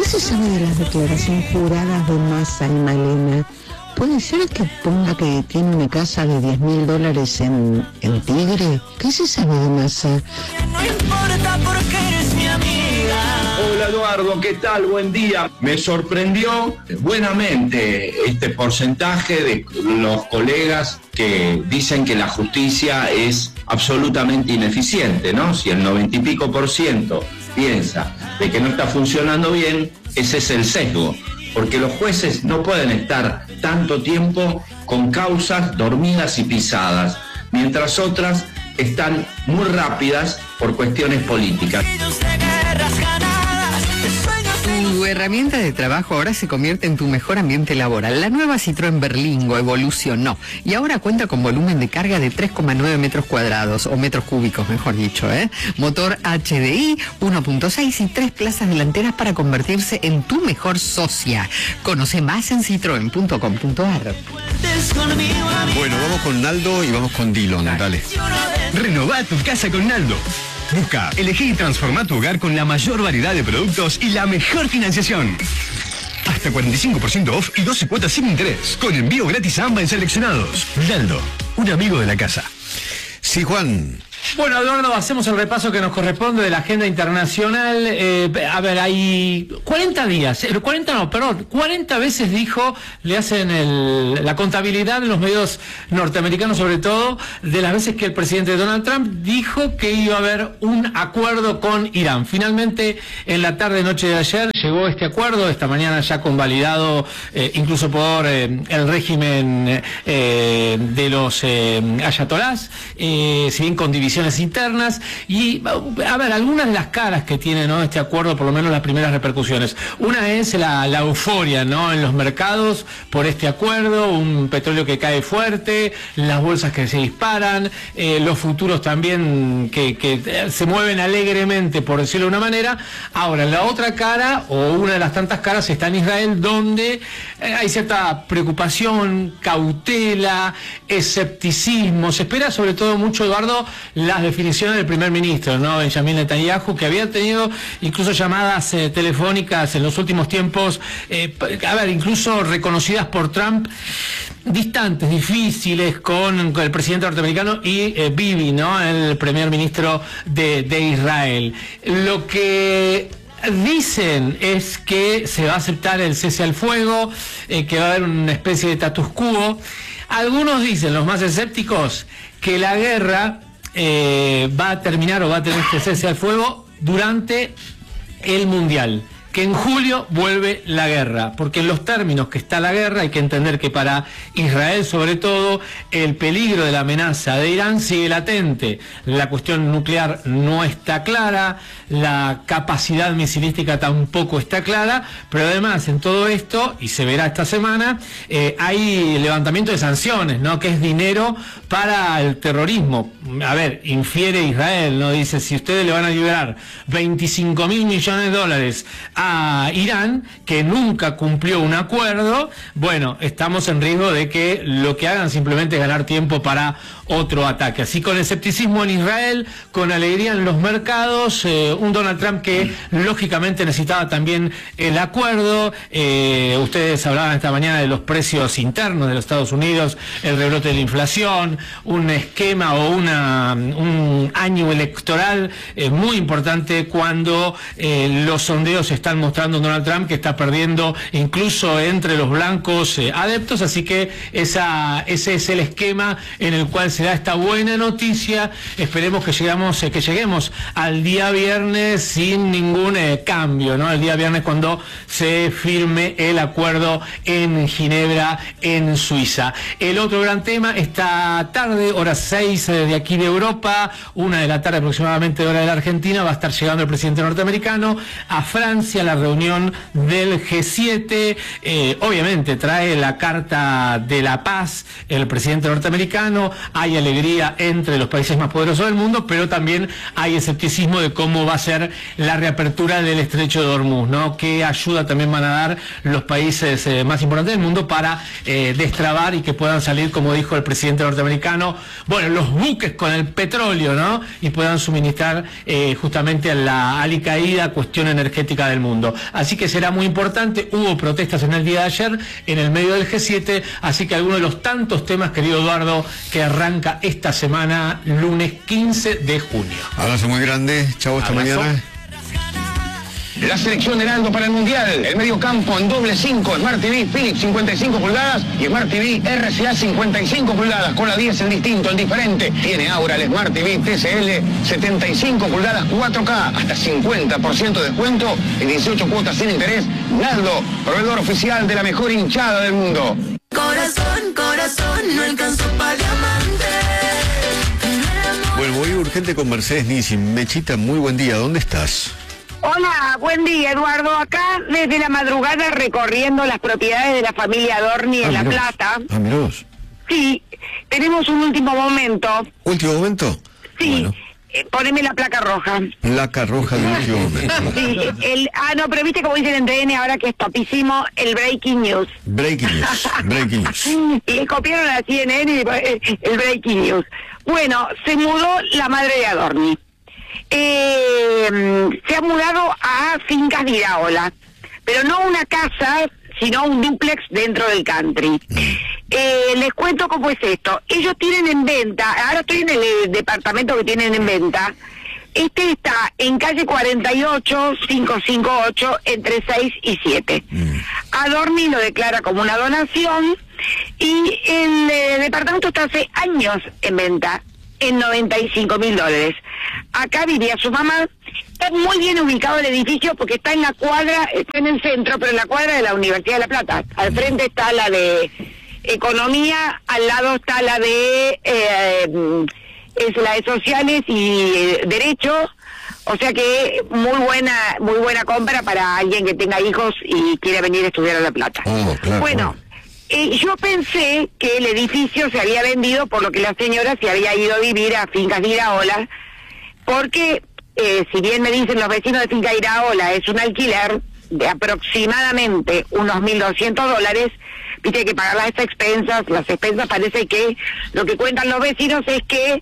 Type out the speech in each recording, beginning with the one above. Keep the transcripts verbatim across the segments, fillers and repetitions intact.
se sabe de las declaraciones juradas de Massa y Malena? ¿Puede ser que ponga que tiene una casa de diez mil dólares en, en Tigre? ¿Qué se sabe de Massa? No importa porque eres mi amiga. Hola Eduardo, ¿qué tal? Buen día. Me sorprendió buenamente este porcentaje de los colegas que dicen que la justicia es absolutamente ineficiente, ¿no? Si el noventa y pico por ciento piensa de que no está funcionando bien, ese es el sesgo. Porque los jueces no pueden estar tanto tiempo con causas dormidas y pisadas, mientras otras están muy rápidas por cuestiones políticas. Tu herramienta de trabajo ahora se convierte en tu mejor ambiente laboral. La nueva Citroën Berlingo evolucionó y ahora cuenta con volumen de carga de tres coma nueve metros cuadrados, o metros cúbicos, mejor dicho, ¿eh? Motor H D I uno punto seis y tres plazas delanteras para convertirse en tu mejor socia. Conoce más en citroen punto com punto ar. Bueno, vamos con Naldo y vamos con Dillon, dale. Renová tu casa con Naldo. Busca, elegí y transforma tu hogar con la mayor variedad de productos y la mejor financiación. Hasta cuarenta y cinco por ciento off y doce cuotas sin interés. Con envío gratis a ambas seleccionados. Naldo, un amigo de la casa. Sí, Juan. Bueno, Eduardo, hacemos el repaso que nos corresponde de la agenda internacional. Eh, a ver, hay cuarenta días, cuarenta no, perdón, cuarenta veces dijo, le hacen el, la contabilidad en los medios norteamericanos, sobre todo, de las veces que el presidente Donald Trump dijo que iba a haber un acuerdo con Irán. Finalmente, en la tarde-noche de ayer, llegó este acuerdo, esta mañana ya convalidado, eh, incluso por eh, el régimen eh, de los eh, ayatolás, eh, si bien con división internas, y a ver, algunas de las caras que tiene, ¿no?, este acuerdo, por lo menos las primeras repercusiones. Una es la, la euforia, ¿no?, en los mercados por este acuerdo, un petróleo que cae fuerte, las bolsas que se disparan, eh, los futuros también que, que se mueven alegremente, por decirlo de una manera. Ahora, la otra cara, o una de las tantas caras, está en Israel, donde eh, hay cierta preocupación, cautela, escepticismo. Se espera sobre todo mucho, Eduardo, las definiciones del primer ministro, ¿no?, Benjamin Netanyahu, que había tenido incluso llamadas eh, telefónicas en los últimos tiempos, eh, a ver, incluso reconocidas por Trump, distantes, difíciles con, con el presidente norteamericano y eh, Bibi, ¿no?, el primer ministro de, de Israel. Lo que dicen es que se va a aceptar el cese al fuego, eh, que va a haber una especie de status quo. Algunos dicen, los más escépticos, que la guerra eh, va a terminar o va a tener este cese al fuego durante el Mundial, que en julio vuelve la guerra, porque en los términos que está la guerra hay que entender que para Israel, sobre todo, el peligro de la amenaza de Irán sigue latente. La cuestión nuclear no está clara, la capacidad misilística tampoco está clara, pero además en todo esto, y se verá esta semana, eh, hay levantamiento de sanciones, ¿no?, que es dinero para el terrorismo. A ver, infiere Israel, ¿no?, dice, si ustedes le van a liberar veinticinco mil millones de dólares a Irán, que nunca cumplió un acuerdo, bueno, estamos en riesgo de que lo que hagan simplemente es ganar tiempo para otro ataque. Así, con escepticismo en Israel, con alegría en los mercados, eh, un Donald Trump que lógicamente necesitaba también el acuerdo. Eh, ustedes hablaban esta mañana de los precios internos de los Estados Unidos, el rebrote de la inflación, un esquema o una, un año electoral eh, muy importante, cuando eh, los sondeos están mostrando a Donald Trump que está perdiendo incluso entre los blancos eh, adeptos. Así que esa, ese es el esquema en el cual se da esta buena noticia. Esperemos que llegamos, eh, que lleguemos al día viernes sin ningún eh, cambio, ¿no? El día viernes, cuando se firme el acuerdo en Ginebra, en Suiza. El otro gran tema, esta tarde, horas seis eh, de aquí de Europa, una de la tarde aproximadamente, hora de la Argentina, va a estar llegando el presidente norteamericano a Francia, a la reunión del G siete. Eh, obviamente trae la carta de la paz el presidente norteamericano. Hay hay alegría entre los países más poderosos del mundo, pero también hay escepticismo de cómo va a ser la reapertura del estrecho de Hormuz, ¿no? Qué ayuda también van a dar los países eh, más importantes del mundo para eh, destrabar y que puedan salir, como dijo el presidente norteamericano, bueno, los buques con el petróleo, ¿no? Y puedan suministrar eh, justamente a la alicaída cuestión energética del mundo. Así que será muy importante. Hubo protestas en el día de ayer en el medio del G siete, así que algunos de los tantos temas, querido Eduardo, que arranca esta semana, lunes quince de junio. Abrazo muy grande, chau, hasta Abrazo. mañana. La selección Heraldo para el Mundial, el medio campo en doble cinco, Smart T V Philips cincuenta y cinco pulgadas y Smart T V R C A cincuenta y cinco pulgadas, con la diez el distinto, el diferente. Tiene ahora el Smart T V T C L setenta y cinco pulgadas cuatro K, hasta cincuenta por ciento de descuento y dieciocho cuotas sin interés. Naldo, proveedor oficial de la mejor hinchada del mundo. Corazón, corazón, no alcanzó para diamante. Bueno, voy urgente con Mercedes Nissim. Mechita, muy buen día, ¿dónde estás? Hola, buen día, Eduardo. Acá desde la madrugada recorriendo las propiedades de la familia Adorni en Ah, La mirá vos. Plata. Ah, mirá vos. Sí, tenemos un último momento. ¿Último momento? Sí, Bueno, eh, poneme la placa roja. placa roja de último momento. Sí, el, ah, no, pero viste como dicen en T N ahora que es topísimo, el breaking news. Breaking news, breaking news. Y copiaron a C N N y eh, el breaking news. Bueno, se mudó la madre de Adorni. Eh, se ha mudado a Fincas de Iraola, pero no una casa, sino un dúplex dentro del country. Eh, les cuento cómo es esto. Ellos tienen en venta, ahora estoy en el eh, departamento que tienen en venta. Este está en calle cuarenta y ocho, quinientos cincuenta y ocho, entre seis y siete. Mm. Adorni lo declara como una donación y el eh, departamento está hace años en venta, en noventa y cinco mil dólares. Acá vivía su mamá. Está muy bien ubicado el edificio porque está en la cuadra, está en el centro, pero en la cuadra de la Universidad de La Plata. Al frente está la de Economía, al lado está la de eh, es la de Sociales y eh, Derecho. O sea que muy buena muy buena compra para alguien que tenga hijos y quiera venir a estudiar a La Plata. Oh, claro, bueno. claro. Eh, yo pensé que el edificio se había vendido por lo que la señora se había ido a vivir a Fincas de Iraola, porque eh, si bien me dicen los vecinos de Fincas de Iraola es un alquiler de aproximadamente unos mil doscientos dólares, viste, hay que pagar las expensas, las expensas parece que lo que cuentan los vecinos es que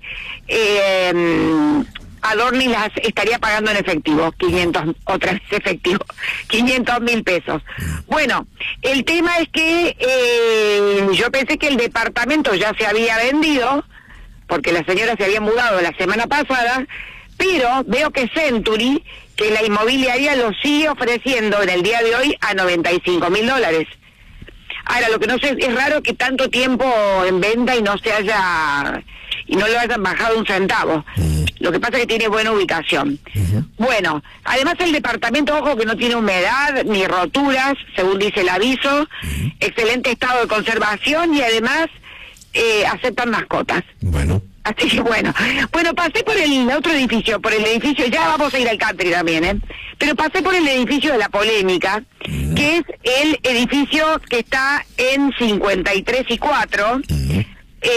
eh, Adorni las estaría pagando en efectivo, quinientos, otra vez efectivo, quinientos mil pesos. Bueno, el tema es que eh, yo pensé que el departamento ya se había vendido, porque la señora se había mudado la semana pasada, pero veo que Century, que la inmobiliaria lo sigue ofreciendo en el día de hoy a noventa y cinco mil dólares. Ahora, lo que no sé, es raro que tanto tiempo en venta y no se haya, y no lo hayan bajado un centavo. Lo que pasa es que tiene buena ubicación. Uh-huh. Bueno, además el departamento, ojo, que no tiene humedad ni roturas, según dice el aviso, uh-huh. Excelente estado de conservación y además eh, aceptan mascotas. Bueno. Así que bueno, bueno, pasé por el otro edificio, por el edificio, ya vamos a ir al country también, ¿eh? Pero pasé por el edificio de la polémica, uh-huh. que es el edificio que está en cincuenta y tres y cuatro, uh-huh.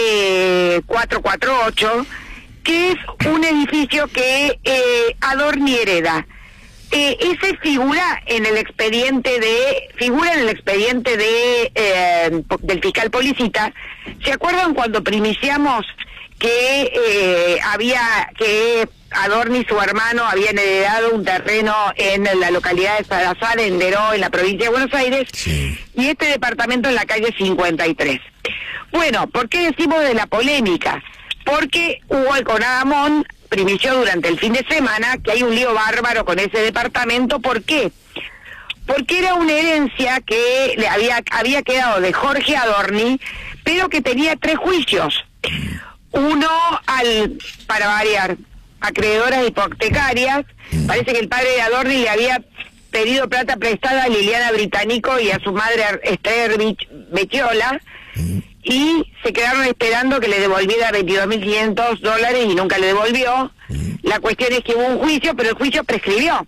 eh, cuatrocientos cuarenta y ocho, que es un edificio que eh, Adorni hereda. Eh, ese figura en el expediente de figura en el expediente de eh, del fiscal Policita. ¿Se acuerdan cuando primiciamos que eh, había que Adorni y su hermano habían heredado un terreno en la localidad de Salazar, en Deró, en la provincia de Buenos Aires, sí. Y este departamento en la calle cincuenta y tres? Bueno, ¿por qué decimos de la polémica? Porque Hugo Alconadamón primició durante el fin de semana que hay un lío bárbaro con ese departamento. ¿Por qué? Porque era una herencia que le había, había quedado de Jorge Adorni, pero que tenía tres juicios. Uno al, para variar, acreedoras hipotecarias. Parece que el padre de Adorni le había pedido plata prestada a Liliana Británico y a su madre Esther Becchiola, y se quedaron esperando que le devolviera veintidós mil quinientos dólares y nunca le devolvió. La cuestión es que hubo un juicio, pero el juicio prescribió.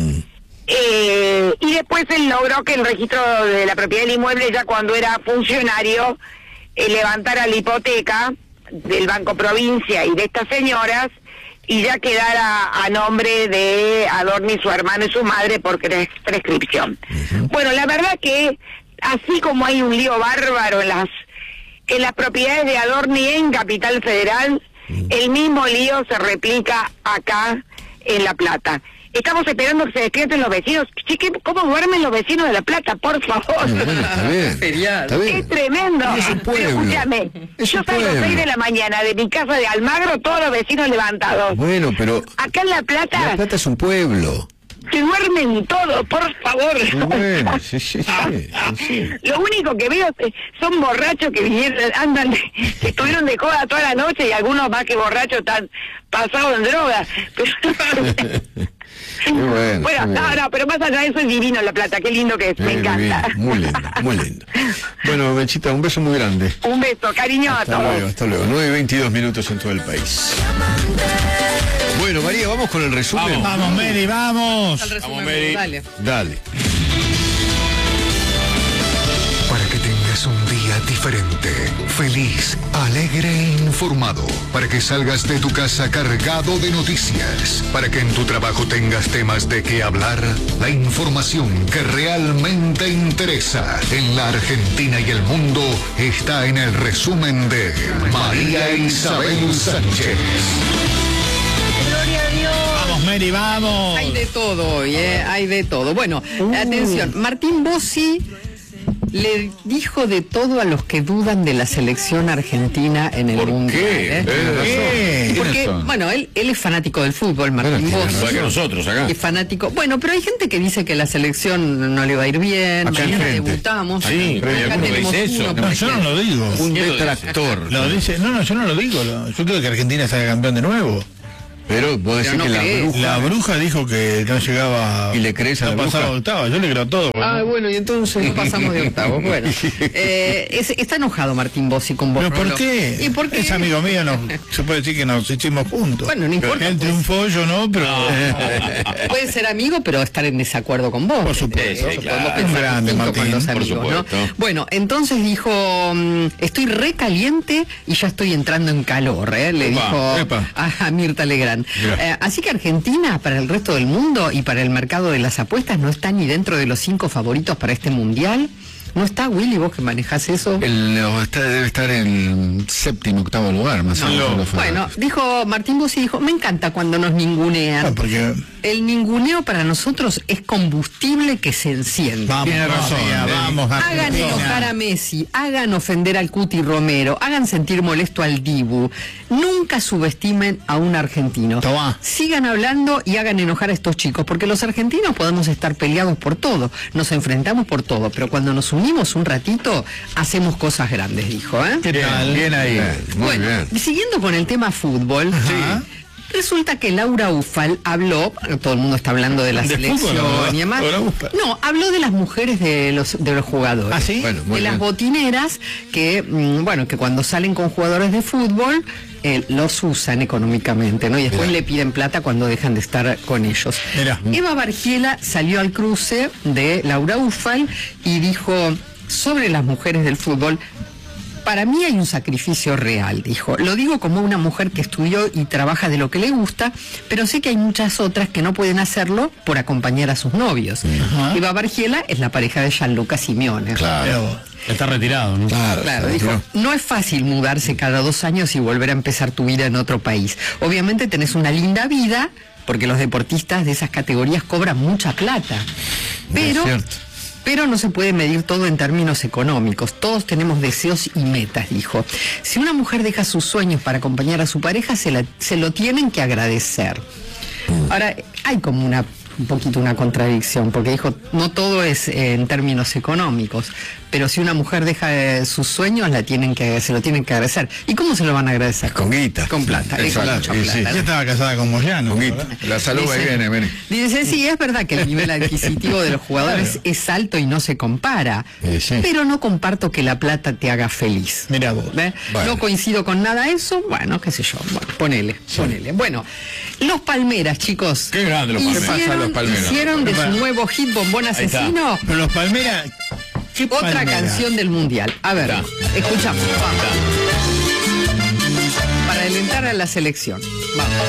Eh, y después él logró que el registro de la propiedad del inmueble, ya cuando era funcionario, eh, levantara la hipoteca del Banco Provincia y de estas señoras, y ya quedara a nombre de Adorni, su hermano y su madre por pres- prescripción. Uh-huh. Bueno, la verdad que así como hay un lío bárbaro en las en las propiedades de Adorni en Capital Federal, uh-huh. el mismo lío se replica acá en La Plata. Estamos esperando que se despierten los vecinos. Chique, ¿cómo duermen los vecinos de La Plata? Por favor. Bueno, está bien, está bien. Es tremendo. Es un pueblo. Pero escúchame, es yo salgo a las seis de la mañana de mi casa de Almagro, todos los vecinos levantados. Bueno, pero... Acá en La Plata... La Plata es un pueblo. Se duermen todos, por favor. Bueno, sí, sí, sí, sí. Lo único que veo son borrachos que vinieron, andan, que estuvieron de joda toda la noche y algunos más que borrachos están pasados en drogas. Bueno, bueno no, no, pero más allá de eso es divino La Plata, qué lindo que es, me bien, encanta. Bien, muy lindo, muy lindo. Bueno, Mechita, un beso muy grande. Un beso, cariño hasta a todos. Luego, hasta luego, nueve y veintidós minutos en todo el país. Bueno, María, vamos con el resumen. Vamos, vamos Mary, vamos. Al resumen, vamos, Mary. Dale. Dale. Para que tengas un día diferente, feliz, alegre e informado. Para que salgas de tu casa cargado de noticias. Para que en tu trabajo tengas temas de qué hablar. La información que realmente interesa en la Argentina y el mundo está en el resumen de María Isabel Sánchez. Gloria a Dios. Vamos, Mary, vamos. Hay de todo hoy, ¿eh? Hay de todo. Bueno, uh. atención, Martín Bossi le dijo de todo a los que dudan de la selección argentina en el ¿Por mundial. qué? ¿eh? ¿Qué? Porque, bueno, él, él es fanático del fútbol, Martín bueno, Bossi. igual que nosotros acá. Es fanático. Bueno, pero hay gente que dice que la selección no le va a ir bien. Acá hay mañana gente. debutamos. Sí, acá pero alguno tenemos dice eso. uno, No, por yo no ejemplo. lo digo. Un detractor. Lo dice, no, no, yo no lo digo. Lo, yo creo que Argentina salga campeón de nuevo. Pero vos decís Pero no que la crees. bruja... La bruja dijo que no llegaba. ¿Y le crees a no la bruja? pasaba octava, yo le creo todo. Ah, bueno, y entonces no pasamos de octavos. Bueno, eh, es- está enojado Martín Bossi con vos. ¿Pero por Rolo. qué? ¿Y por qué? Es amigo mío, no, se puede decir que nos hicimos juntos. Bueno, no importa, Él pues. triunfó, yo no, pero. Puede ser amigo, pero estar en desacuerdo con vos. Por supuesto. Eso Sí, sí, podemos claro. pensar Un grande, distinto Martín, con los por amigos, ¿no? supuesto. Bueno, entonces dijo, mm, estoy recaliente y ya estoy entrando en calor, ¿eh? Le Epa, dijo epa. a, a Mirta Legrand. Mira. Eh, así que Argentina, para el resto del mundo y para el mercado de las apuestas, no está ni dentro de los cinco favoritos para este mundial. ¿No está, Willy, vos que manejás eso? El, no, está, debe estar en séptimo, octavo lugar, más o menos. No, los Bueno, favoritos. dijo Martín Bossi, dijo, me encanta cuando nos ningunean. No, porque. El ninguneo para nosotros es combustible que se enciende. Vamos, Tiene razón, María, eh. vamos, Hagan Argentina. enojar a Messi, hagan ofender al Cuti Romero, hagan sentir molesto al Dibu. Nunca subestimen a un argentino. Tomá. Sigan hablando y hagan enojar a estos chicos, porque los argentinos podemos estar peleados por todo, nos enfrentamos por todo, pero cuando nos unimos un ratito, hacemos cosas grandes, dijo, ¿eh? ¿Qué tal? Bien ahí. Bien, muy Bueno, bien. y siguiendo con el tema fútbol, Ajá. resulta que Laura Ufal habló, todo el mundo está hablando de la ¿De selección fútbol, y demás. Laura Ufal? No, habló de las mujeres de los de los jugadores. ¿Ah, sí? Bueno, muy de las bien. botineras que, mm, bueno, que cuando salen con jugadores de fútbol eh, los usan económicamente, ¿no? Y después Mirá. le piden plata cuando dejan de estar con ellos. Mirá. Eva Bargiela salió al cruce de Laura Ufal y dijo sobre las mujeres del fútbol: para mí hay un sacrificio real, dijo. Lo digo como una mujer que estudió y trabaja de lo que le gusta, pero sé que hay muchas otras que no pueden hacerlo por acompañar a sus novios. Ajá. Eva Bargiela es la pareja de Gianluca Simeone. Claro. Está retirado, ¿no? Claro, Claro, se dijo, retiró. no es fácil mudarse cada dos años y volver a empezar tu vida en otro país. Obviamente tenés una linda vida, porque los deportistas de esas categorías cobran mucha plata. Pero, Es cierto. pero no se puede medir todo en términos económicos. Todos tenemos deseos y metas, dijo. Si una mujer deja sus sueños para acompañar a su pareja, se, la- se lo tienen que agradecer. Ahora, hay como una un poquito una contradicción, porque dijo, no todo es eh, en términos económicos, pero si una mujer deja eh, sus sueños, la tienen que, se lo tienen que agradecer. ¿Y cómo se lo van a agradecer? Con guita. Con plata, eh, Exacto, con mucha y plata, sí. ¿no? Ella estaba casada con Moyano. Con guita. ¿verdad? La salud ahí Dice- viene, viene. Dice, sí, es verdad que el nivel adquisitivo de los jugadores Claro. es alto y no se compara, Eh, sí. pero no comparto que la plata te haga feliz. Mirá vos. ¿Ve? Bueno. No coincido con nada eso, bueno, qué sé yo, bueno, ponele, ponele. Bueno, los Palmeras, chicos. Qué grande los Palmeras. hicieron- ¿Qué pasa, los Palmeras? Hicieron de su Bueno. nuevo hit Bombón está. Asesino Pero los Palmeras. ¿Qué otra Palmeras? canción del Mundial. A ver, Está. escuchamos. alentar a la selección. Vamos.